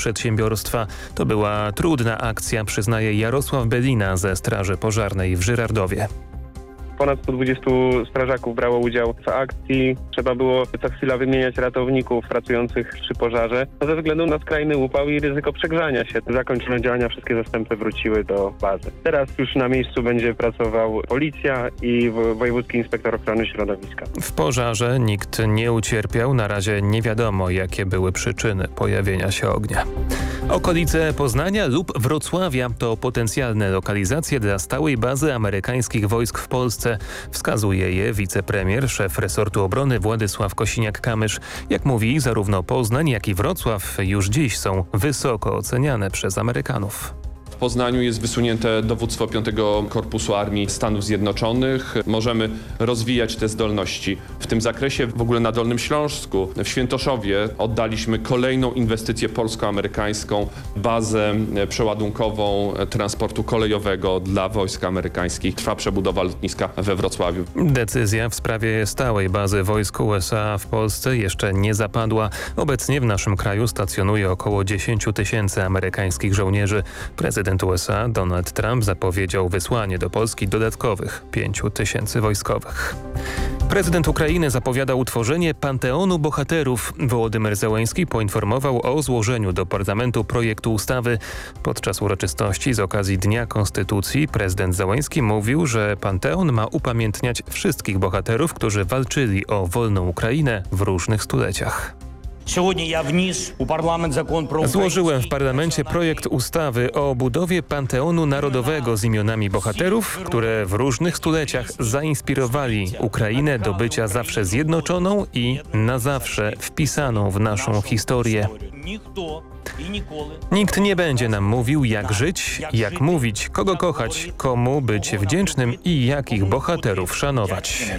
przedsiębiorstwa. To była trudna akcja, przyznaje Jarosław Belina ze Straży Pożarnej w Żyrardowie. Ponad 120 strażaków brało udział w akcji. Trzeba było co chwila wymieniać ratowników pracujących przy pożarze ze względu na skrajny upał i ryzyko przegrzania się. Zakończono działania, wszystkie zastępy wróciły do bazy. Teraz już na miejscu będzie pracował policja i Wojewódzki Inspektor Ochrony Środowiska. W pożarze nikt nie ucierpiał. Na razie nie wiadomo, jakie były przyczyny pojawienia się ognia. Okolice Poznania lub Wrocławia to potencjalne lokalizacje dla stałej bazy amerykańskich wojsk w Polsce. Wskazuje je wicepremier, szef resortu obrony Władysław Kosiniak-Kamysz. Jak mówi, zarówno Poznań, jak i Wrocław już dziś są wysoko oceniane przez Amerykanów. W Poznaniu jest wysunięte dowództwo 5 Korpusu Armii Stanów Zjednoczonych. Możemy rozwijać te zdolności. W tym zakresie w ogóle na Dolnym Śląsku, w Świętoszowie oddaliśmy kolejną inwestycję polsko-amerykańską, bazę przeładunkową transportu kolejowego dla wojsk amerykańskich. Trwa przebudowa lotniska we Wrocławiu. Decyzja w sprawie stałej bazy wojsk USA w Polsce jeszcze nie zapadła. Obecnie w naszym kraju stacjonuje około 10 000 amerykańskich żołnierzy. Prezydent USA Donald Trump zapowiedział wysłanie do Polski dodatkowych 5 000 wojskowych. Prezydent Ukrainy zapowiada utworzenie Panteonu Bohaterów. Wołodymyr Zełenski poinformował o złożeniu do parlamentu projektu ustawy. Podczas uroczystości z okazji Dnia Konstytucji prezydent Zełenski mówił, że Panteon ma upamiętniać wszystkich bohaterów, którzy walczyli o wolną Ukrainę w różnych stuleciach. Złożyłem w parlamencie projekt ustawy o budowie Panteonu Narodowego z imionami bohaterów, które w różnych stuleciach zainspirowali Ukrainę do bycia zawsze zjednoczoną i na zawsze wpisaną w naszą historię. Nikt nie będzie nam mówił, jak żyć, jak mówić, kogo kochać, komu być wdzięcznym i jakich bohaterów szanować.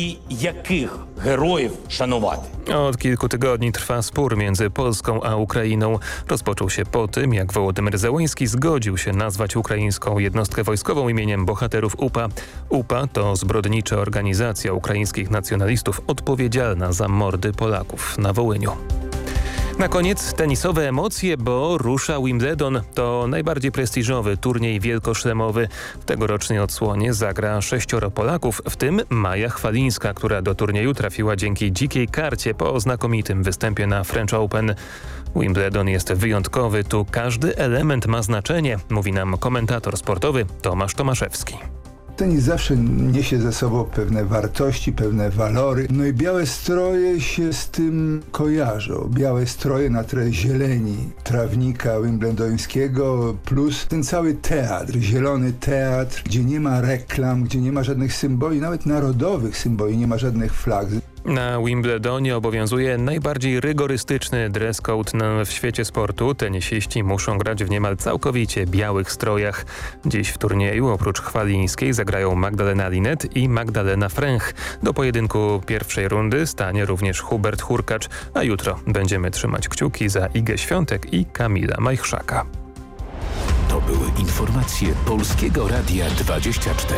Od kilku tygodni trwa spór między Polską a Ukrainą. Rozpoczął się po tym, jak Wołodymyr Zełenski zgodził się nazwać ukraińską jednostkę wojskową imieniem bohaterów UPA. UPA to zbrodnicza organizacja ukraińskich nacjonalistów odpowiedzialna za mordy Polaków na Wołyniu. Na koniec tenisowe emocje, bo rusza Wimbledon. To najbardziej prestiżowy turniej wielkoszlemowy. W tegorocznej odsłonie zagra 6 Polaków, w tym Maja Chwalińska, która do turnieju trafiła dzięki dzikiej karcie po znakomitym występie na French Open. Wimbledon jest wyjątkowy, tu każdy element ma znaczenie, mówi nam komentator sportowy Tomasz Tomaszewski. Tenis zawsze niesie ze sobą pewne wartości, pewne walory. No i białe stroje się z tym kojarzą. Białe stroje na tle zieleni trawnika wimbledońskiego plus ten cały teatr, zielony teatr, gdzie nie ma reklam, gdzie nie ma żadnych symboli, nawet narodowych symboli, nie ma żadnych flag. Na Wimbledonie obowiązuje najbardziej rygorystyczny dress code w świecie sportu. Tenisiści muszą grać w niemal całkowicie białych strojach. Dziś w turnieju oprócz Chwalińskiej zagrają Magdalena Linnet i Magdalena Fręch. Do pojedynku pierwszej rundy stanie również Hubert Hurkacz, a jutro będziemy trzymać kciuki za Igę Świątek i Kamila Majchrzaka. To były informacje Polskiego Radia 24.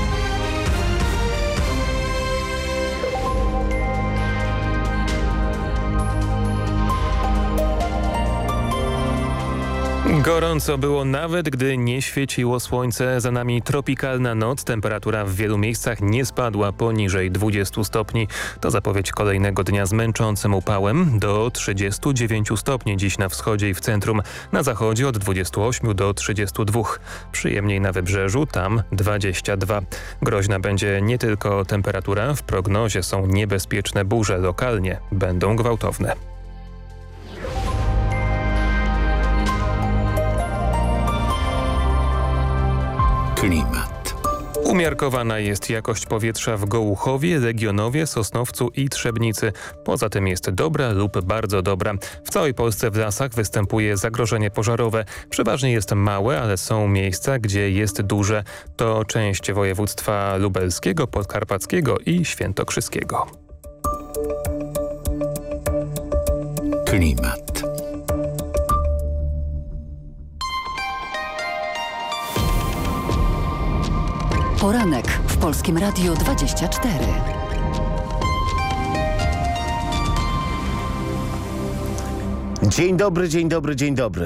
Gorąco było nawet, gdy nie świeciło słońce. Za nami tropikalna noc. Temperatura w wielu miejscach nie spadła poniżej 20 stopni. To zapowiedź kolejnego dnia z męczącym upałem. Do 39 stopni dziś na wschodzie i w centrum. Na zachodzie od 28 do 32. Przyjemniej na wybrzeżu, tam 22. Groźna będzie nie tylko temperatura. W prognozie są niebezpieczne burze. Lokalnie będą gwałtowne. Klimat. Umiarkowana jest jakość powietrza w Gołuchowie, Legionowie, Sosnowcu i Trzebnicy. Poza tym jest dobra lub bardzo dobra. W całej Polsce w lasach występuje zagrożenie pożarowe. Przeważnie jest małe, ale są miejsca, gdzie jest duże. To część województwa lubelskiego, podkarpackiego i świętokrzyskiego. Klimat. Poranek w Polskim Radiu 24. Dzień dobry, dzień dobry, dzień dobry.